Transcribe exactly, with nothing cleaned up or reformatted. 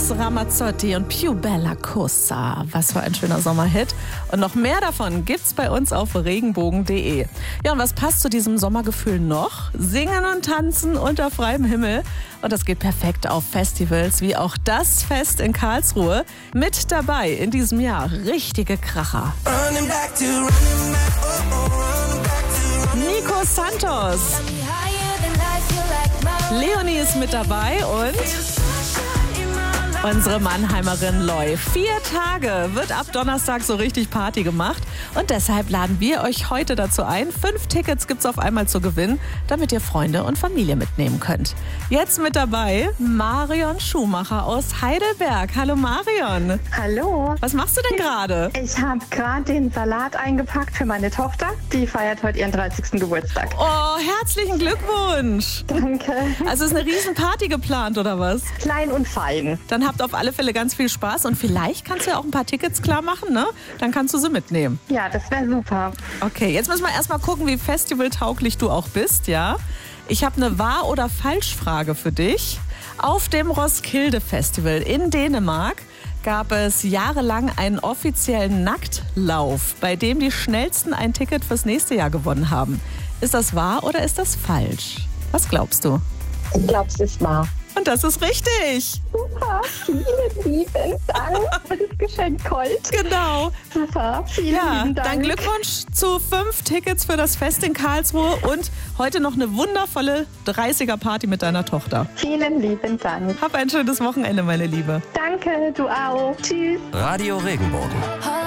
Eros Ramazzotti und Più Bella Cosa. Was für ein schöner Sommerhit. Und noch mehr davon gibt's bei uns auf regenbogen punkt de. Ja, und was passt zu diesem Sommergefühl noch? Singen und tanzen unter freiem Himmel. Und das geht perfekt auf Festivals wie auch das Fest in Karlsruhe. Mit dabei in diesem Jahr richtige Kracher. Nico Santos. Leonie ist mit dabei und unsere Mannheimerin Loi. Vier Tage wird ab Donnerstag so richtig Party gemacht. Und deshalb laden wir euch heute dazu ein. Fünf Tickets gibt's auf einmal zu gewinnen, damit ihr Freunde und Familie mitnehmen könnt. Jetzt mit dabei Marion Schumacher aus Heidelberg. Hallo Marion. Hallo. Was machst du denn gerade? Ich habe gerade den Salat eingepackt für meine Tochter. Die feiert heute ihren dreißigsten Geburtstag. Oh, herzlichen Glückwunsch. Danke. Also ist eine riesen Party geplant, oder was? Klein und fein. Dann habt auf alle Fälle ganz viel Spaß und vielleicht kannst du ja auch ein paar Tickets klar machen, ne? Dann kannst du sie mitnehmen. Ja, das wäre super. Okay, jetzt müssen wir erstmal gucken, wie festivaltauglich du auch bist, ja? Ich habe eine Wahr- oder Falschfrage für dich. Auf dem Roskilde Festival in Dänemark gab es jahrelang einen offiziellen Nacktlauf, bei dem die Schnellsten ein Ticket fürs nächste Jahr gewonnen haben. Ist das wahr oder ist das falsch? Was glaubst du? Ich glaube, es ist wahr. Und das ist richtig. Super, vielen lieben Dank für das Geschenk Gold. Genau. Super, vielen Ja, lieben Dank. dann Glückwunsch zu fünf Tickets für das Fest in Karlsruhe und heute noch eine wundervolle dreißiger-Party mit deiner Tochter. Vielen lieben Dank. Hab ein schönes Wochenende, meine Liebe. Danke, du auch. Tschüss. Radio Regenbogen.